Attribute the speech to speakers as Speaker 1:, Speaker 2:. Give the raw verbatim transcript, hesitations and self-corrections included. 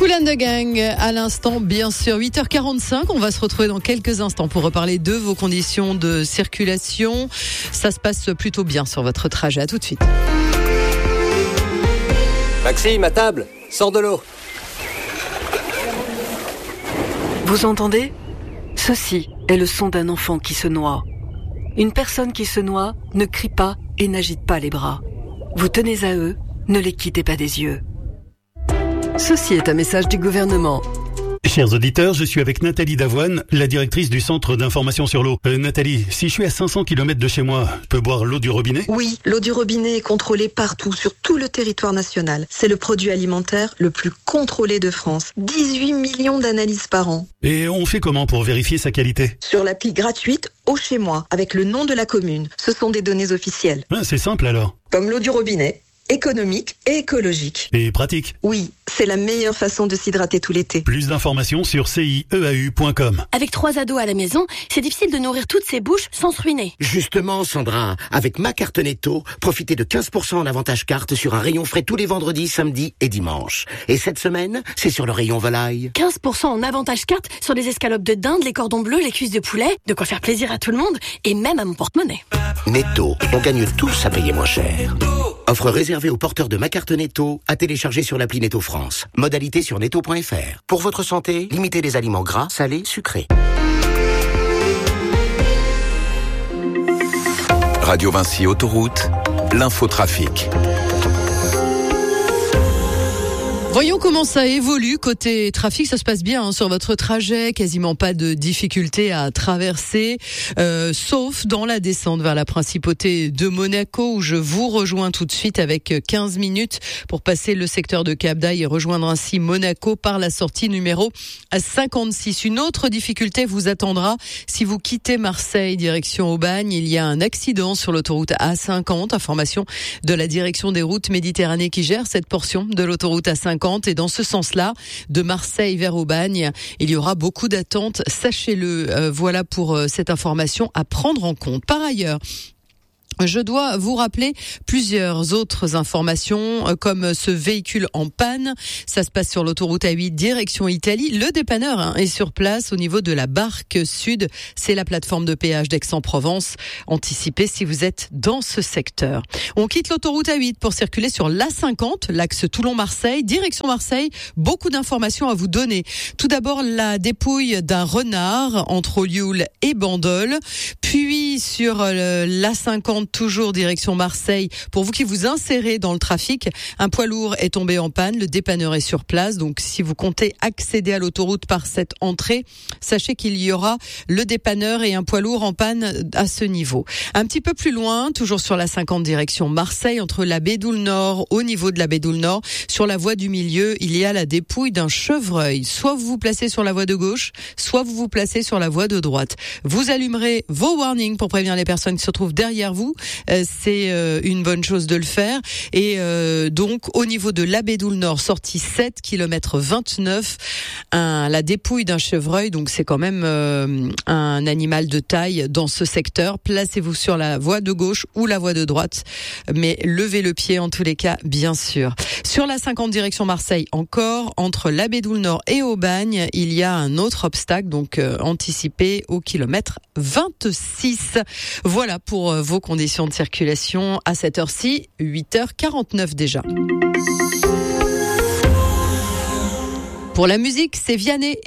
Speaker 1: Kool and the Gang à l'instant, bien sûr. huit heures quarante-cinq, on va se retrouver dans quelques instants pour reparler de vos conditions de circulation. Ça se passe plutôt bien sur votre trajet. À tout de suite.
Speaker 2: Maxime, à table, sors de l'eau.
Speaker 3: Vous entendez ? Ceci est le son d'un enfant qui se noie. Une personne qui se noie ne crie pas et n'agite pas les bras. Vous tenez à eux, ne les quittez pas des yeux. Ceci est un message du gouvernement.
Speaker 4: Chers auditeurs, je suis avec Nathalie Davoine, la directrice du Centre d'information sur l'eau. Euh, Nathalie, si je suis à cinq cents kilomètres de chez moi, je peux boire l'eau du robinet ?
Speaker 5: Oui, l'eau du robinet est contrôlée partout, sur tout le territoire national. C'est le produit alimentaire le plus contrôlé de France. dix-huit millions d'analyses par an.
Speaker 4: Et on fait comment pour vérifier sa qualité ?
Speaker 5: Sur l'appli gratuite Eau chez moi, avec le nom de la commune. Ce sont des données officielles.
Speaker 4: Ah, c'est simple alors.
Speaker 5: Comme l'eau du robinet. Économique et écologique.
Speaker 4: Et pratique.
Speaker 5: Oui, c'est la meilleure façon de s'hydrater tout l'été.
Speaker 4: Plus d'informations sur c i e a u point com.
Speaker 6: Avec trois ados à la maison, c'est difficile de nourrir toutes ces bouches sans se ruiner.
Speaker 7: Justement, Sandra, avec ma carte Netto, profitez de quinze pour cent en avantage carte sur un rayon frais tous les vendredis, samedis et dimanches. Et cette semaine, c'est sur le rayon volaille.
Speaker 6: quinze pour cent en avantage carte sur les escalopes de dinde, les cordons bleus, les cuisses de poulet. De quoi faire plaisir à tout le monde et même à mon porte-monnaie.
Speaker 7: Netto, on gagne tous à payer moins cher. Offre réservée aux porteurs de ma carte Netto, à télécharger sur l'appli Netto France. Modalité sur netto point f r. Pour votre santé, limitez les aliments gras, salés, sucrés.
Speaker 8: Radio Vinci Autoroute, l'infotrafic.
Speaker 1: Voyons comment ça évolue côté trafic. Ça se passe bien hein, sur votre trajet, quasiment pas de difficultés à traverser, euh, sauf dans la descente vers la principauté de Monaco où je vous rejoins tout de suite avec quinze minutes pour passer le secteur de Cap d'Aille et rejoindre ainsi Monaco par la sortie numéro cinquante-six. Une autre difficulté vous attendra si vous quittez Marseille direction Aubagne. Il y a un accident sur l'autoroute A cinquante, information de la direction des routes Méditerranée qui gère cette portion de l'autoroute A cinquante. Et dans ce sens-là, de Marseille vers Aubagne, il y aura beaucoup d'attentes. Sachez-le, euh, voilà pour euh, cette information à prendre en compte. Par ailleurs, je dois vous rappeler plusieurs autres informations comme ce véhicule en panne. Ça se passe sur l'autoroute A huit direction Italie. Le dépanneur hein, est sur place au niveau de la Barque Sud. C'est la plateforme de péage d'Aix-en-Provence. Anticipez si vous êtes dans ce secteur. On quitte l'autoroute A huit pour circuler sur l'A cinquante, l'axe Toulon-Marseille, direction Marseille. Beaucoup d'informations à vous donner. Tout d'abord, la dépouille d'un renard entre Olioul et Bandol. Puis sur l'A cinquante, toujours direction Marseille. Pour vous qui vous insérez dans le trafic, un poids lourd est tombé en panne. Le dépanneur est sur place. Donc, si vous comptez accéder à l'autoroute par cette entrée, sachez qu'il y aura le dépanneur et un poids lourd en panne à ce niveau. Un petit peu plus loin, toujours sur la cinquante direction Marseille, entre la Bédoule Nord, au niveau de la Bédoule Nord, sur la voie du milieu, il y a la dépouille d'un chevreuil. Soit vous vous placez sur la voie de gauche, soit vous vous placez sur la voie de droite. Vous allumerez vos warnings pour prévenir les personnes qui se trouvent derrière vous. Euh, c'est euh, une bonne chose de le faire. Et euh, donc, au niveau de la Bédoule Nord, sortie sept kilomètres vingt-neuf, un, la dépouille d'un chevreuil. Donc, c'est quand même euh, un animal de taille dans ce secteur. Placez-vous sur la voie de gauche ou la voie de droite. Mais levez le pied en tous les cas, bien sûr. Sur la cinquante direction Marseille encore, entre la Bédoule Nord et Aubagne, il y a un autre obstacle. Donc, euh, anticipez au kilomètre vingt-six. Voilà pour euh, vos conditions de circulation à cette heure-ci, huit heures quarante-neuf déjà. Pour la musique, c'est Vianney.